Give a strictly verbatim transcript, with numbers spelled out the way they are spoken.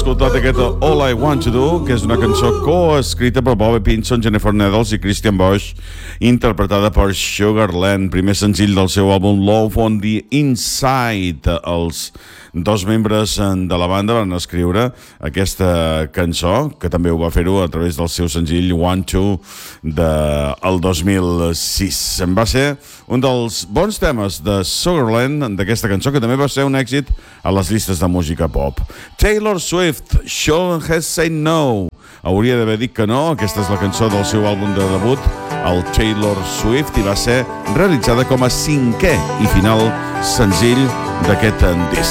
escoltat aquest All I Want to Do, que és una cançó coescrita per Bobby Pinson, Jennifer Needles i Christian Bosch, interpretada per Sugarland, primer senzill del seu àlbum Love on the Inside. Els dos membres de la banda van escriure aquesta cançó, que també ho va fer-ho a través del seu senzill One Two del dos mil sis. Va ser un dels bons temes de Sugarland, d'aquesta cançó, que també va ser un èxit a les llistes de música pop. Taylor Swift, Sure Has Said No. Hauria d'haver dit que no. Aquesta és la cançó del seu àlbum de debut, el Taylor Swift, i va ser realitzada com a cinquè i final senzill d'aquest disc.